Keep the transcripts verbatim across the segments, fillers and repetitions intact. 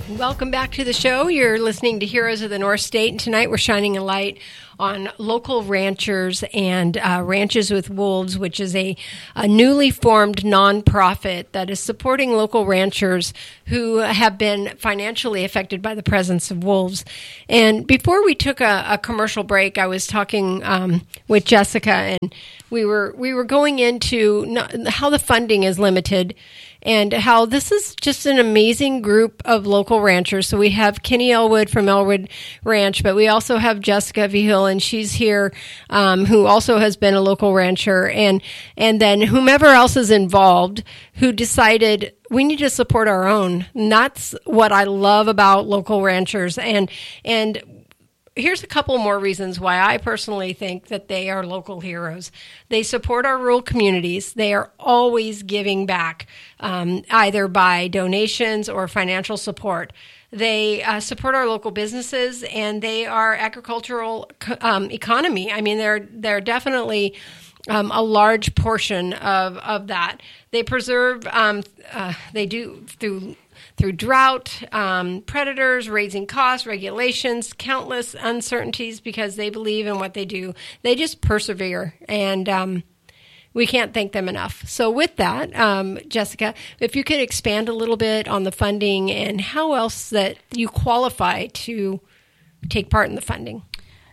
Welcome back to the show. You're listening to Heroes of the North State, and tonight we're shining a light on local ranchers and uh, Ranches with Wolves, which is a, a newly formed nonprofit that is supporting local ranchers who have been financially affected by the presence of wolves. And before we took a, a commercial break, I was talking um, with Jessica, and we were we were going into not, how the funding is limited, and how this is just an amazing group of local ranchers. So we have Kenny Elwood from Elwood Ranch, but we also have Jessica Vigil, and she's here, um, who also has been a local rancher, and and then whomever else is involved who decided we need to support our own. And that's what I love about local ranchers. And and here's a couple more reasons why I personally think that they are local heroes. They support our rural communities. They are always giving back, um, either by donations or financial support. They uh, support our local businesses, and they are agricultural um, economy. I mean, they're they're definitely um, a large portion of, of that. They preserve, um, uh, they do through through drought, um, predators, raising costs, regulations, countless uncertainties, because they believe in what they do. They just persevere, and um, we can't thank them enough. So with that, um, Jessica, if you could expand a little bit on the funding and how else that you qualify to take part in the funding.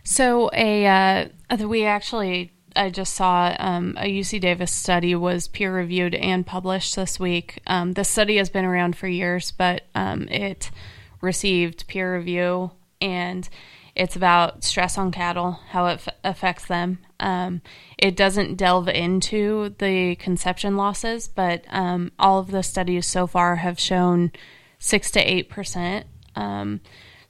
So a uh, we actually... I just saw um, a U C Davis study was peer-reviewed and published this week. Um, this study has been around for years, but um, it received peer review, and it's about stress on cattle, how it f- affects them. Um, it doesn't delve into the conception losses, but um, all of the studies so far have shown six to eight percent. Um,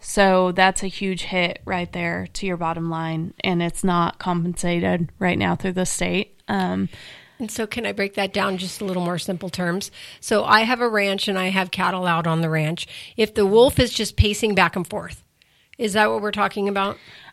So that's a huge hit right there to your bottom line, and it's not compensated right now through the state. Um, and so can I break that down just a little more simple terms? So I have a ranch and I have cattle out on the ranch. If the wolf is just pacing back and forth, is that what we're talking about?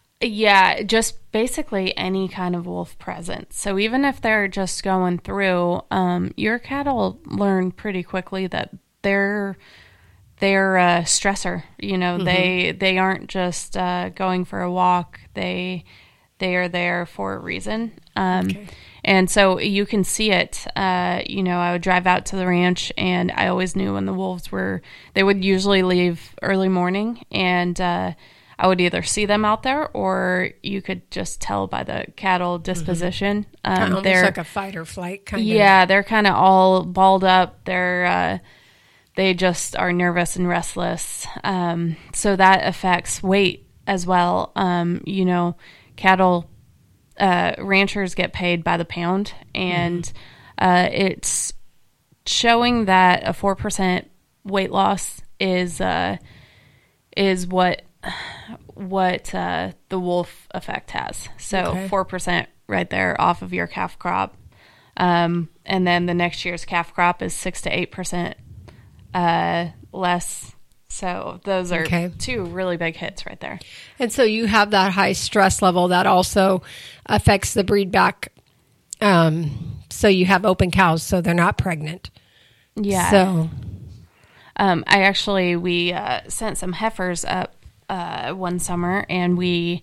Yeah, just basically any kind of wolf presence. So even if they're just going through, um, your cattle learn pretty quickly that they're... They're a stressor, you know, mm-hmm. they they aren't just uh, going for a walk. They they are there for a reason. Um, okay. And so you can see it. Uh, you know, I would drive out to the ranch, and I always knew when the wolves were, they would usually leave early morning, and uh, I would either see them out there, or you could just tell by the cattle disposition. Mm-hmm. Um, Almost they're, like a fight or flight kind yeah, of. Yeah, they're kind of all balled up. They're... Uh, They just are nervous and restless. Um, so that affects weight as well. Um, you know, cattle, uh, ranchers get paid by the pound, and mm-hmm. uh, it's showing that a four percent weight loss is uh, is what what uh, the wolf effect has. So okay. four percent right there off of your calf crop. Um, and then the next year's calf crop is six to eight percent Uh, less. So those are okay. two really big hits right there. And so you have that high stress level that also affects the breed back. Um, so you have open cows, so they're not pregnant. Yeah. So um, I actually, we uh, sent some heifers up uh, one summer, and we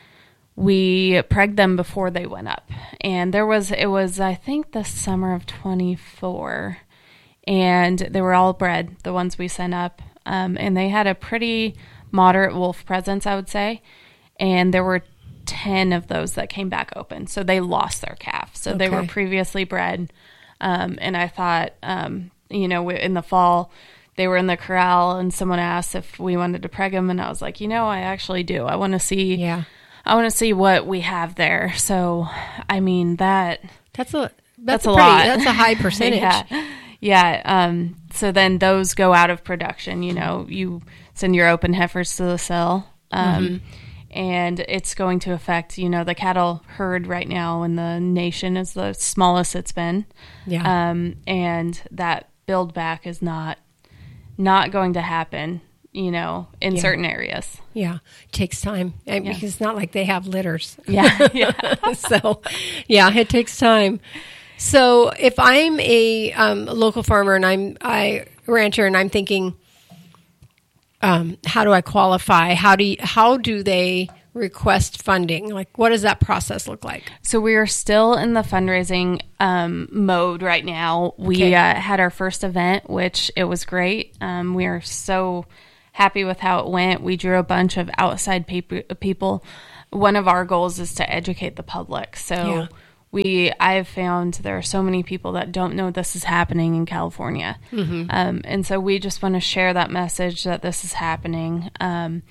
we pregged them before they went up. And there was, it was, I think the summer of twenty-four, and they were all bred, the ones we sent up, um, and they had a pretty moderate wolf presence, I would say, and there were ten of those that came back open, so they lost their calf. So okay. They were previously bred, um, and I thought, um, you know, in the fall, they were in the corral, and someone asked if we wanted to preg them, and I was like, you know, I actually do. I want to see, yeah, I want to see what we have there. So, I mean, that that's a that's, that's a, a pretty, lot. That's a high percentage. yeah. Yeah, um, so then those go out of production. You know, you send your open heifers to the sale, um, mm-hmm. and it's going to affect, you know, the cattle herd right now in the nation is the smallest it's been. Yeah. Um, and that build back is not not going to happen, you know, in yeah. certain areas. Yeah, it takes time yeah. because it's not like they have litters. Yeah, yeah. So, yeah, it takes time. So if I'm a um, local farmer and I'm I rancher and I'm thinking, um, how do I qualify? How do you, how do they request funding? Like, what does that process look like? So we are still in the fundraising um, mode right now. We Okay. uh, had our first event, which it was great. Um, we are so happy with how it went. We drew a bunch of outside paper, people. One of our goals is to educate the public. So Yeah. we, I've found there are so many people that don't know this is happening in California. Mm-hmm. Um, and so we just want to share that message that this is happening. Um,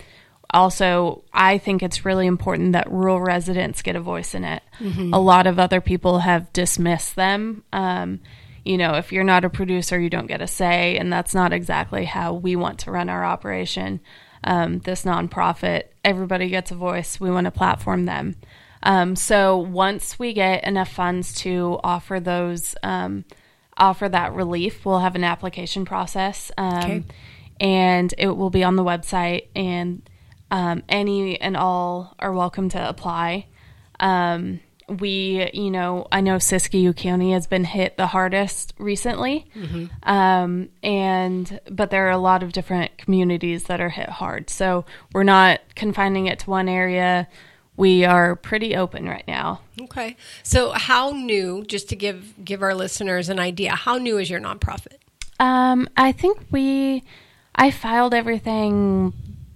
Also, I think it's really important that rural residents get a voice in it. Mm-hmm. A lot of other people have dismissed them. Um, you know, if you're not a producer, you don't get a say, and that's not exactly how we want to run our operation. Um, this nonprofit, everybody gets a voice. We want to platform them. Um, so once we get enough funds to offer those, um, offer that relief, we'll have an application process, um, Okay. and it will be on the website, and Um, any and all are welcome to apply. Um, we, you know, I know Siskiyou County has been hit the hardest recently, mm-hmm. um, and but there are a lot of different communities that are hit hard. So we're not confining it to one area. We are pretty open right now. Okay. So how new, just to give give our listeners an idea, how new is your nonprofit? Um, I think we, I filed everything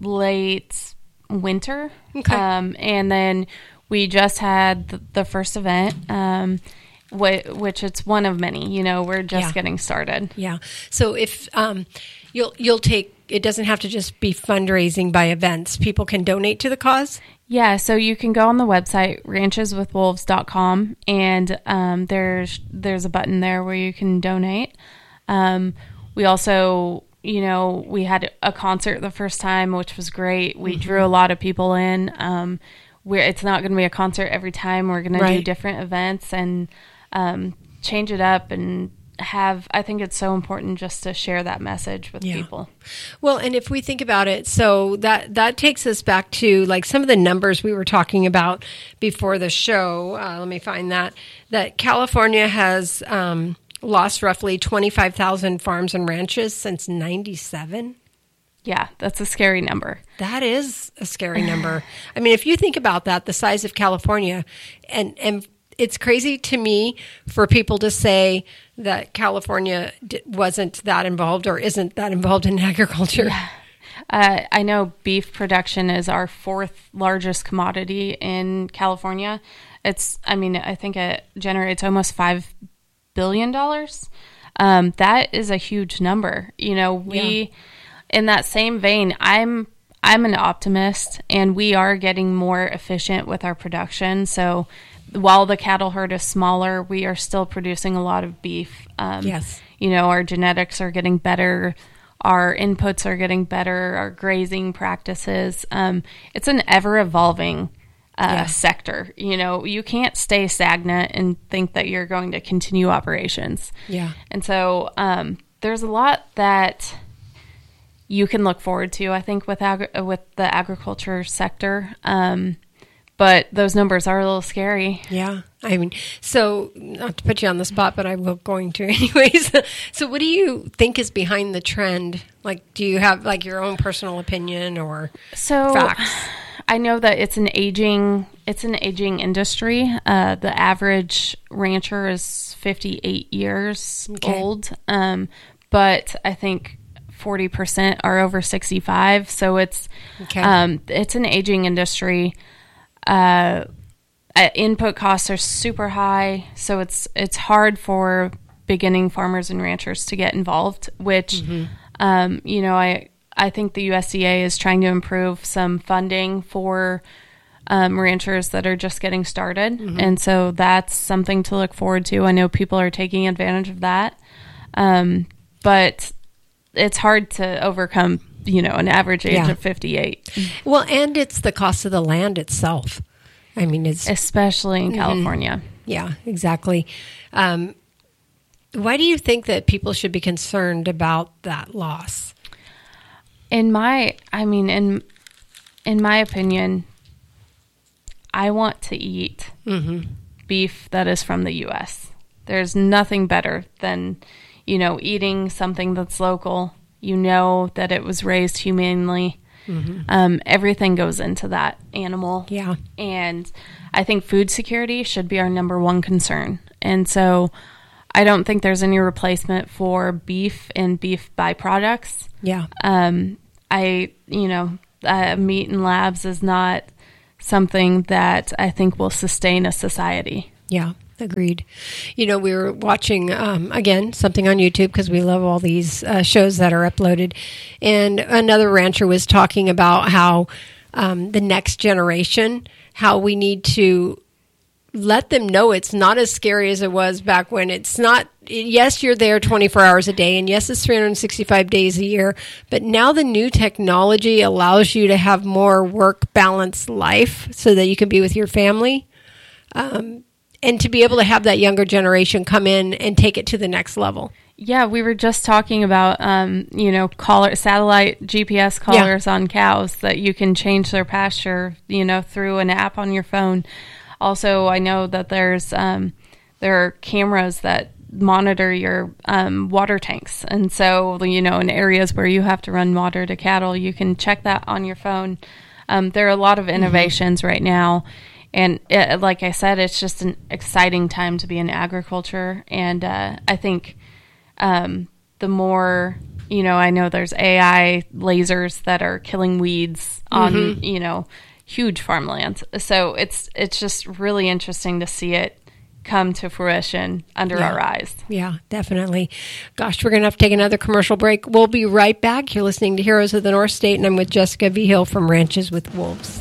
late winter. Okay. Um, and then we just had the, the first event, um, wh- which it's one of many, you know, we're just Yeah. getting started. Yeah. So if um, you'll you'll take, it doesn't have to just be fundraising by events. People can donate to the cause. Yeah. So you can go on the website, ranches with wolves dot com, and um, there's, there's a button there where you can donate. Um, we also, you know, we had a concert the first time, which was great. We mm-hmm. drew a lot of people in. Um, we're, it's not going to be a concert every time. We're going right. to do different events and um, change it up and have, I think it's so important just to share that message with yeah. people. Well, and if we think about it, so that, that takes us back to like some of the numbers we were talking about before the show. Uh, let me find that, that California has, um, lost roughly twenty-five thousand farms and ranches since ninety-seven. Yeah, that's a scary number. That is a scary number. I mean, if you think about that, the size of California, and, and it's crazy to me for people to say that California d- wasn't that involved or isn't that involved in agriculture. Yeah. Uh, I know beef production is our fourth largest commodity in California. It's, I mean, I think it generates almost five billion dollars. Um, that is a huge number. You know, we, yeah. in that same vein, I'm, I'm an optimist, and we are getting more efficient with our production. So while the cattle herd is smaller, we are still producing a lot of beef. Um, yes. You know, our genetics are getting better. Our inputs are getting better. Our grazing practices. Um, it's an ever evolving Uh, yeah. sector. You know, you can't stay stagnant and think that you're going to continue operations. Yeah. And so um, there's a lot that you can look forward to, I think, with agri- with the agriculture sector. Um, but those numbers are a little scary. Yeah. I mean, so not to put you on the spot, but I will going to anyways. So what do you think is behind the trend? Like, do you have like your own personal opinion or so, facts? I know that it's an aging, it's an aging industry. Uh, the average rancher is fifty-eight years okay. old. Um, but I think forty percent are over sixty-five. So it's, okay. um, it's an aging industry. Uh, input costs are super high. So it's, it's hard for beginning farmers and ranchers to get involved, which, mm-hmm. um, you know, I, I think the U S D A is trying to improve some funding for um, ranchers that are just getting started. Mm-hmm. And so that's something to look forward to. I know people are taking advantage of that. Um, but it's hard to overcome, you know, an average age yeah. of fifty-eight. Well, and it's the cost of the land itself. I mean, it's... Especially in California. Mm-hmm. Yeah, exactly. Um, why do you think that people should be concerned about that loss? In my, I mean, in in my opinion, I want to eat mm-hmm. beef that is from the U S. There's nothing better than, you know, eating something that's local You know that it was raised humanely. Mm-hmm. Um, everything goes into that animal. Yeah. And I think food security should be our number one concern. And so I don't think there's any replacement for beef and beef byproducts. Yeah. Um, I, you know, uh, meat in labs is not something that I think will sustain a society. Yeah. Agreed. You know, we were watching, um, again, something on YouTube because we love all these uh, shows that are uploaded. And another rancher was talking about how um, the next generation, how we need to let them know it's not as scary as it was back when. It's not, yes, you're there twenty-four hours a day, and yes, it's three hundred sixty-five days a year, but now the new technology allows you to have more work-balanced life so that you can be with your family. Um And to be able to have that younger generation come in and take it to the next level. Yeah, we were just talking about, um, you know, collar, satellite G P S collars yeah. on cows that you can change their pasture, you know, through an app on your phone. Also, I know that there's um, there are cameras that monitor your um, water tanks. And so, you know, in areas where you have to run water to cattle, you can check that on your phone. Um, there are a lot of innovations mm-hmm. right now. And it, like I said, it's just an exciting time to be in agriculture. And uh, I think um, the more, you know, I know there's A I lasers that are killing weeds on, mm-hmm. you know, huge farmlands. So it's it's just really interesting to see it come to fruition under yeah. our eyes. Yeah, definitely. Gosh, we're going to have to take another commercial break. We'll be right back. You're listening to Heroes of the North State, and I'm with Jessica Vigil from Ranches with Wolves.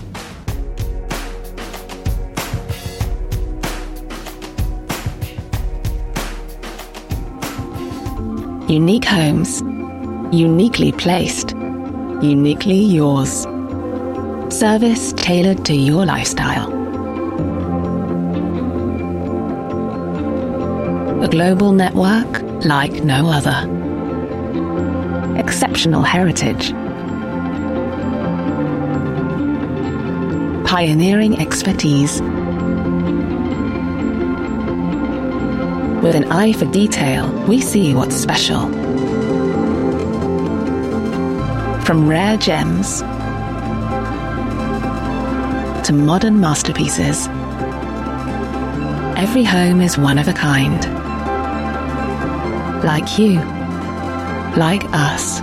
Unique homes, uniquely placed, uniquely yours. Service tailored to your lifestyle. A global network like no other. Exceptional heritage. Pioneering expertise. With an eye for detail, we see what's special. From rare gems to modern masterpieces, every home is one of a kind. Like you, like us.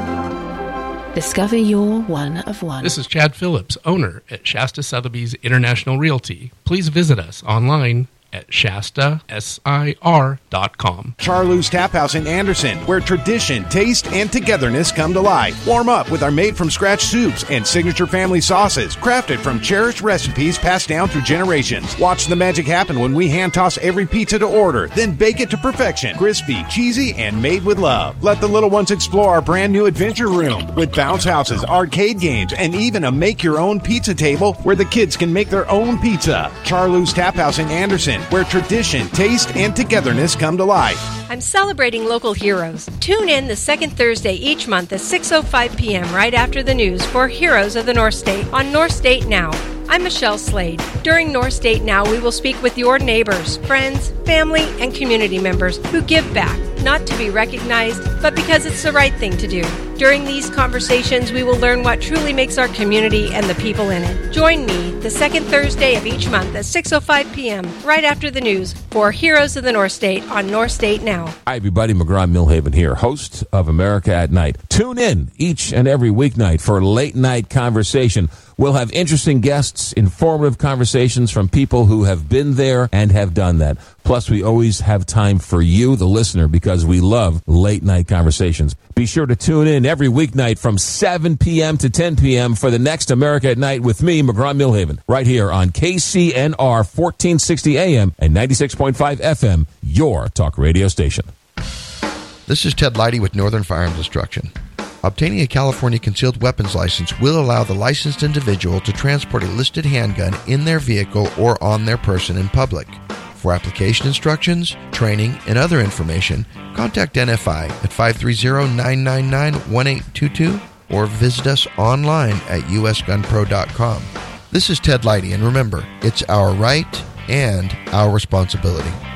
Discover your one of one. This is Chad Phillips, owner at Shasta Sotheby's International Realty. Please visit us online at Shasta S I R dot com. Charlou's Tap House in Anderson, where tradition, taste, and togetherness come to life. Warm up with our made-from-scratch soups and signature family sauces, crafted from cherished recipes passed down through generations. Watch the magic happen when we hand-toss every pizza to order, then bake it to perfection. Crispy, cheesy, and made with love. Let the little ones explore our brand-new adventure room with bounce houses, arcade games, and even a make-your-own pizza table where the kids can make their own pizza. Charlou's Tap House in Anderson, where tradition, taste, and togetherness come to life. I'm celebrating local heroes. Tune in the second Thursday each month at six oh five p.m. right after the news for Heroes of the North State on North State Now. I'm Michelle Slade. During North State Now, we will speak with your neighbors, friends, family, and community members who give back, not to be recognized, but because it's the right thing to do. During these conversations, we will learn what truly makes our community and the people in it. Join me the second Thursday of each month at six oh five p.m. right after the news for Heroes of the North State on North State Now. Hi, everybody. McGraw-Milhaven here, host of America at Night. Tune in each and every weeknight for Late Night Conversation. We'll have interesting guests, informative conversations from people who have been there and have done that. Plus, we always have time for you, the listener, because we love late night conversations. Be sure to tune in every weeknight from seven p.m. to ten p.m. for the next America at Night with me, McGraw-Milhaven, right here on K C N R fourteen sixty A M and ninety-six point five F M, your talk radio station. This is Ted Leidy with Northern Firearms Instruction. Obtaining a California concealed weapons license will allow the licensed individual to transport a listed handgun in their vehicle or on their person in public. For application instructions, training, and other information, contact N F I at five three zero, nine nine nine, one eight two two or visit us online at U S gun pro dot com. This is Ted Leidy, and remember, it's our right and our responsibility.